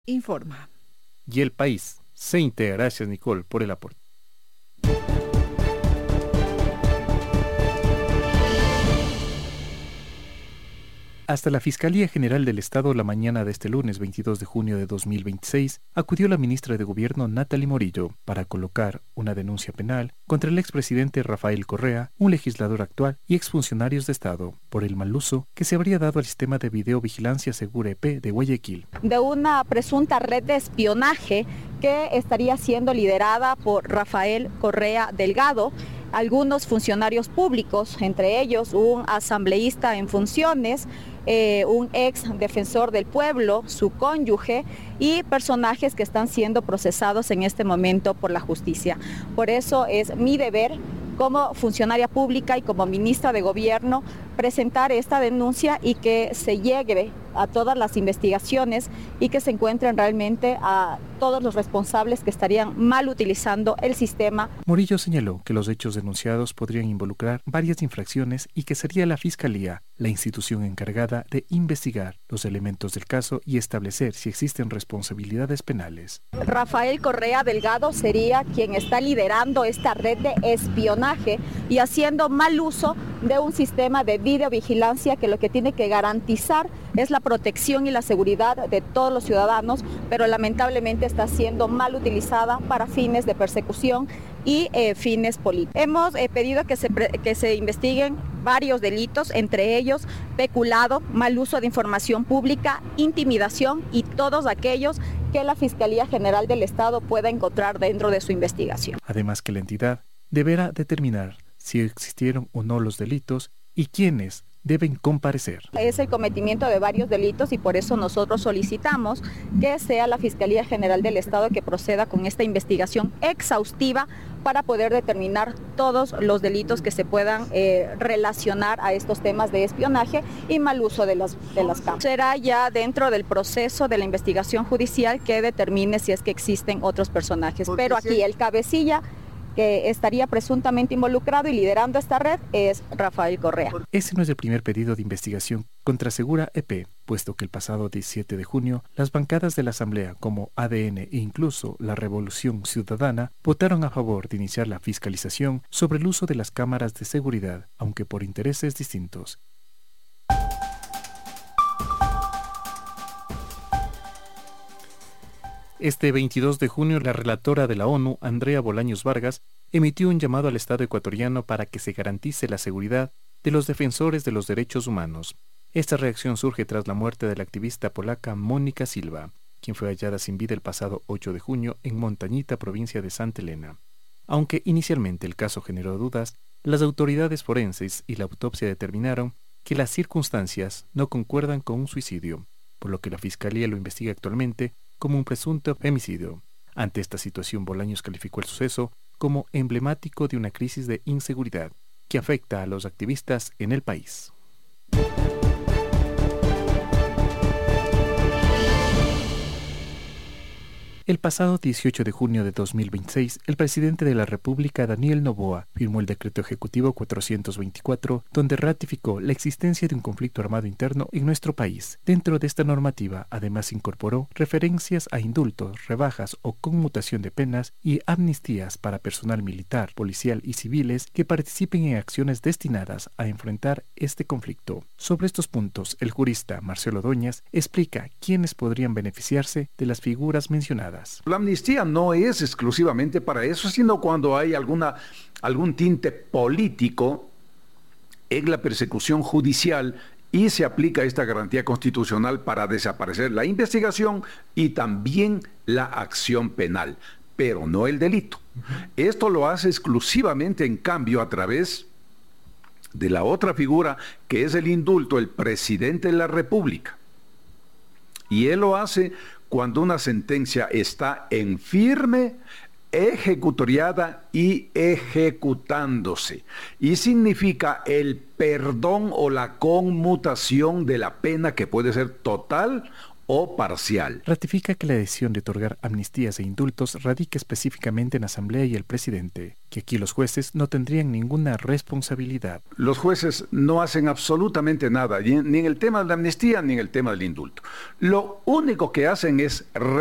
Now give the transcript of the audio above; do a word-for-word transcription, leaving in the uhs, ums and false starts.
informa. Y el país se integra. Gracias, Nicole, por el aporte. Hasta la Fiscalía General del Estado la mañana de este lunes veintidós de junio de dos mil veintiséis acudió la ministra de Gobierno Natalie Morillo para colocar una denuncia penal contra el expresidente Rafael Correa, un legislador actual y exfuncionarios de Estado por el mal uso que se habría dado al sistema de videovigilancia Segura E P de Guayaquil. De una presunta red de espionaje que estaría siendo liderada por Rafael Correa Delgado, algunos funcionarios públicos, entre ellos un asambleísta en funciones, eh, un ex defensor del pueblo, su cónyuge y personajes que están siendo procesados en este momento por la justicia. Por eso es mi deber como funcionaria pública y como ministra de Gobierno presentar esta denuncia y que se llegue a todas las investigaciones y que se encuentren realmente a todos los responsables que estarían mal utilizando el sistema. Morillo señaló que los hechos denunciados podrían involucrar varias infracciones y que sería la Fiscalía la institución encargada de investigar los elementos del caso y establecer si existen responsabilidades penales. Rafael Correa Delgado sería quien está liderando esta red de espionaje y haciendo mal uso de un sistema de videovigilancia que lo que tiene que garantizar es la protección y la seguridad de todos los ciudadanos, pero lamentablemente está siendo mal utilizada para fines de persecución y eh, fines políticos. Hemos eh, pedido que se, que se investiguen varios delitos, entre ellos peculado, mal uso de información pública, intimidación y todos aquellos que la Fiscalía General del Estado pueda encontrar dentro de su investigación. Además que la entidad deberá determinar si existieron o no los delitos y quiénes deben comparecer. Es el cometimiento de varios delitos y por eso nosotros solicitamos que sea la Fiscalía General del Estado que proceda con esta investigación exhaustiva para poder determinar todos los delitos que se puedan eh, relacionar a estos temas de espionaje y mal uso de las, de las cámaras. Será ya dentro del proceso de la investigación judicial que determine si es que existen otros personajes, pero aquí el cabecilla que estaría presuntamente involucrado y liderando esta red es Rafael Correa. Ese no es el primer pedido de investigación contra Segura E P, puesto que el pasado diecisiete de junio las bancadas de la Asamblea como A D N e incluso la Revolución Ciudadana votaron a favor de iniciar la fiscalización sobre el uso de las cámaras de seguridad, aunque por intereses distintos. Este veintidós de junio, la relatora de la ONU, Andrea Bolaños Vargas, emitió un llamado al Estado ecuatoriano para que se garantice la seguridad de los defensores de los derechos humanos. Esta reacción surge tras la muerte de la activista polaca Mónica Silva, quien fue hallada sin vida el pasado ocho de junio en Montañita, provincia de Santa Elena. Aunque inicialmente el caso generó dudas, las autoridades forenses y la autopsia determinaron que las circunstancias no concuerdan con un suicidio, por lo que la Fiscalía lo investiga actualmente como un presunto femicidio. Ante esta situación, Bolaños calificó el suceso como emblemático de una crisis de inseguridad que afecta a los activistas en el país. El pasado dieciocho de junio de dos mil veintiséis, el presidente de la República, Daniel Noboa, firmó el decreto ejecutivo cuatrocientos veinticuatro, donde ratificó la existencia de un conflicto armado interno en nuestro país. Dentro de esta normativa, además incorporó referencias a indultos, rebajas o conmutación de penas y amnistías para personal militar, policial y civiles que participen en acciones destinadas a enfrentar este conflicto. Sobre estos puntos, el jurista Marcelo Doñas explica quiénes podrían beneficiarse de las figuras mencionadas. La amnistía no es exclusivamente para eso, sino cuando hay alguna, algún tinte político en la persecución judicial y se aplica esta garantía constitucional para desaparecer la investigación y también la acción penal, pero no el delito. Esto lo hace exclusivamente, en cambio, a través de la otra figura que es el indulto, el presidente de la República. Y él lo hace cuando una sentencia está en firme, ejecutoriada y ejecutándose. Y significa el perdón o la conmutación de la pena, que puede ser total o parcial. Ratifica que la decisión de otorgar amnistías e indultos radica específicamente en la Asamblea y el presidente, que aquí los jueces no tendrían ninguna responsabilidad. Los jueces no hacen absolutamente nada, ni en el tema de la amnistía ni en el tema del indulto. Lo único que hacen es